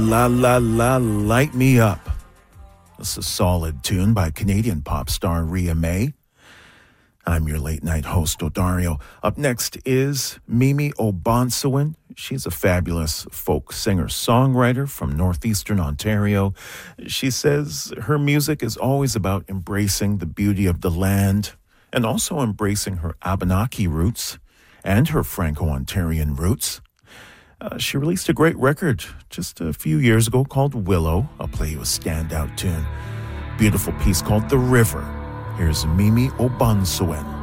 La La La Light Me Up. This is a solid tune by Canadian pop star Rhea May. I'm your late night host, Odario. Up next is Mimi Obansuwen. She's a fabulous folk singer-songwriter from northeastern Ontario. She says her music is always about embracing the beauty of the land and also embracing her Abenaki roots and her Franco-Ontarian roots. She released a great record just a few years ago called Willow. I'll play you a standout tune. Beautiful piece called The River. Here's Mimi Obansuwen.